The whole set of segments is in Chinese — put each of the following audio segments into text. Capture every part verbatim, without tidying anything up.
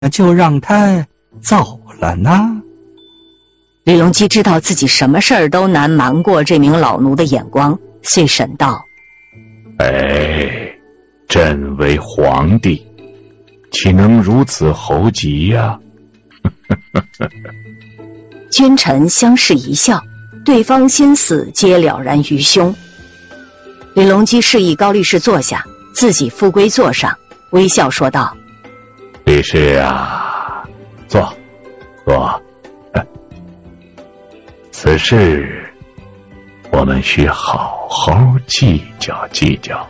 就让他走了呢？ 李隆基知道自己什么事儿都难瞒过这名老奴的眼光，遂审道： 哎，朕为皇帝，岂能如此猴急呀、啊？ 君臣相视一笑，对方心思皆了然于胸。李隆基示意高律师坐下，自己复归座上，微笑说道： 律师啊，坐坐。此事我们需好好计较计较。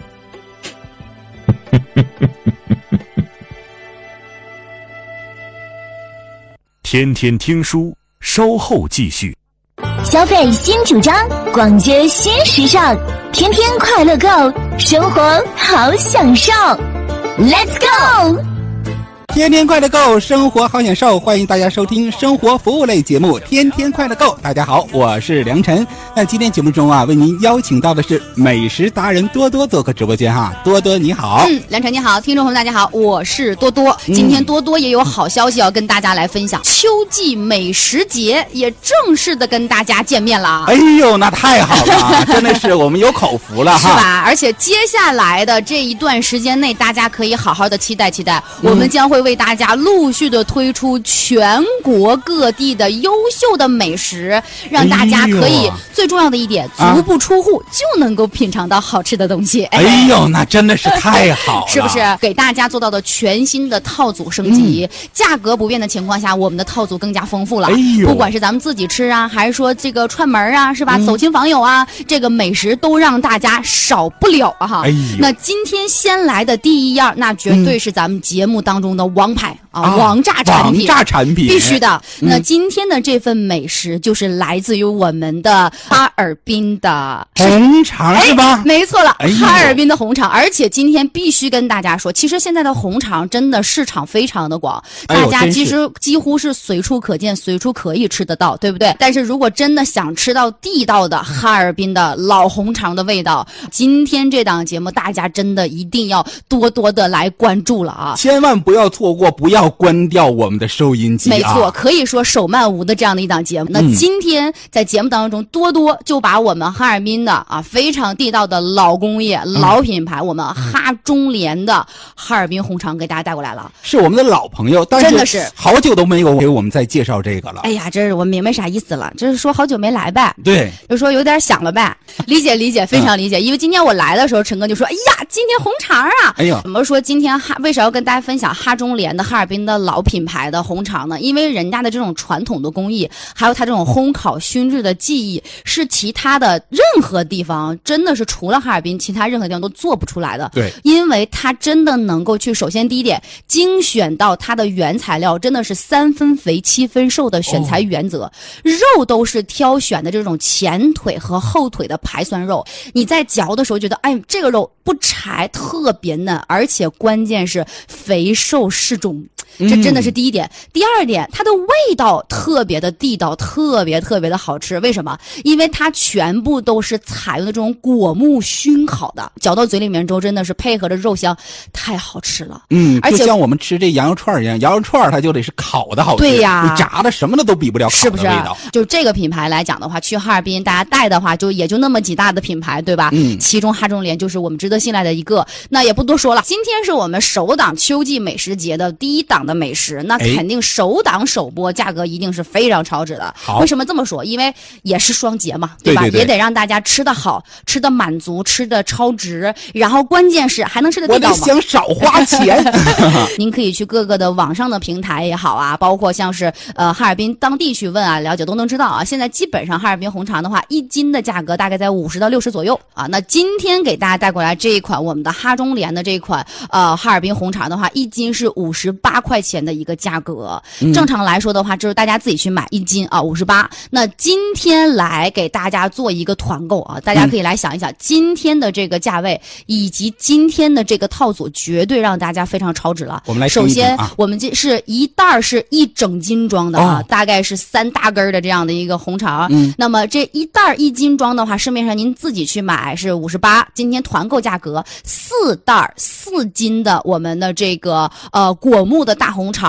天天听书，稍后继续。 消费新主张，逛街新时尚，天天快乐购，生活好享受。Let's go！ 天天快乐购，生活好享受，欢迎大家收听生活服务类节目《天天快乐购》。大家好，我是梁晨。那今天节目中啊，为您邀请到的是美食达人多多做客直播间哈。多多你好。 嗯，梁晨你好，听众朋友大家好，我是多多。今天多多也有好消息要跟大家来分享，秋季美食节也正式的跟大家见面了。 哎呦，那太好了，真的是我们有口福了哈， 是吧？而且接下来的这一段时间内，大家可以好好的期待期待，嗯、我们将会为大家陆续的推出全国各地的优秀的美食，让大家可以、哎、最重要的一点，足不出户就能够品尝到好吃的东西。 哎呦，那真的是太好了， 是不是？给大家做到的全新的套组升级、嗯，价格不变的情况下，我们的套组更加丰富了。哎呦，不管是咱们自己吃啊，还是说这个串门啊，是吧？嗯、走亲访友啊，这个美食都让大家少不了啊哈。哎呦，那今天先来的第一样，那绝对是咱们节目当中的王牌。啊，啊王炸产品， 王炸产品必须的、嗯。那今天的这份美食就是来自于我们的哈尔滨的红肠，是吧？ 没错了、哎，哈尔滨的红肠。而且今天必须跟大家说，其实现在的红肠真的市场非常的广，哎、大家其实几乎是随处可见、随处可以吃得到，对不对？但是如果真的想吃到地道的哈尔滨的老红肠的味道，今天这档节目大家真的一定要多多的来关注了啊！ 千万不要错过，不要。要关掉我们的收音机、啊、 没错，可以说手慢无的这样的一档节目、嗯、那今天在节目当中，多多就把我们哈尔滨的啊非常地道的老工业、嗯、老品牌，我们哈中联的哈尔滨红肠给大家带过来了， 是我们的老朋友，但是真的是好久都没有给我们再介绍这个了。 哎呀，这是我明白啥意思了，就是说好久没来呗， 对， 就说有点想了呗，理解理解，非常理解、嗯、因为今天我来的时候，陈哥就说哎呀今天红肠啊，哎呀，怎么说今天哈为啥要跟大家分享哈中联的哈尔滨的老品牌的红肠呢？因为人家的这种传统的工艺，还有它这种烘烤熏制的技艺，是其他的任何地方真的是除了哈尔滨，其他任何地方都做不出来的。 对， 因为它真的能够去，首先第一点，精选到它的原材料，真的是三分肥七分瘦的选材原则、哦，肉都是挑选的这种前腿和后腿的排酸肉，你在嚼的时候觉得，哎，这个肉不柴，特别嫩，而且关键是肥瘦适中。这真的是第一点、嗯、第二点，它的味道特别的地道，特别特别的好吃。为什么？因为它全部都是采用的这种果木熏烤的，嚼到嘴里面之后真的是配合着肉香，太好吃了。 嗯，而且就像我们吃这羊肉串一样，羊肉串它就得是烤的好吃， 对呀， 你炸的什么的都比不了烤的味道。 是不是？就这个品牌来讲的话，去哈尔滨大家带的话，就也就那么几大的品牌，对吧？嗯，其中哈中联就是我们值得信赖的一个。那也不多说了，今天是我们首档秋季美食节的第一档的美食，那肯定首档首播价格一定是非常超值的。为什么这么说？因为也是双节嘛，对吧？ 对对对， 也得让大家吃得好，吃得满足，吃得超值，然后关键是还能吃得地道嘛。 我得想少花钱。 您可以去各个的网上的平台也好啊，包括像是呃哈尔滨当地去问啊了解都能知道啊。现在基本上哈尔滨红肠的话，一斤的价格大概在五十到六十左右啊。那今天给大家带过来这一款我们的哈中联的这一款呃哈尔滨红肠的话，一斤是五十八块钱的一个价格。嗯、正常来说的话，就是大家自己去买一斤啊，五十八。那今天来给大家做一个团购啊，大家可以来想一想、嗯、今天的这个价位以及今天的这个套组，绝对让大家非常超值了。 我们来首先、啊、我们这是一袋是一整斤装的啊、哦，大概是三大根的这样的一个红肠。嗯，那么这一袋一斤装的话，市面上您自己去买是五十八，今天团购价格四袋四斤的我们的这个呃果木的大红肠。